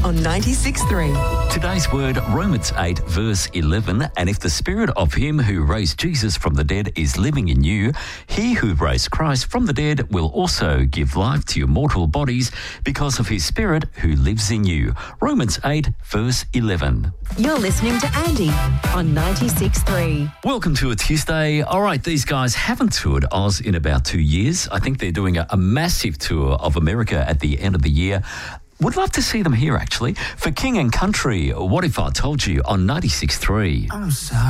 on 96.3. Today's word, Romans 8, verse 11. And if the spirit of him who raised Jesus from the dead is living in you, he who raised Christ from the dead will also give life to your mortal bodies because of his spirit who lives in you. Romans 8, verse 11. You're listening to Andy on 96.3. Welcome to a Tuesday. All right, these guys haven't toured Oz in about 2 years. I think they're doing a massive tour of America at the end of the year. Would love to see them here, actually. For King and Country, What If I Told You on 96.3. I'm sorry.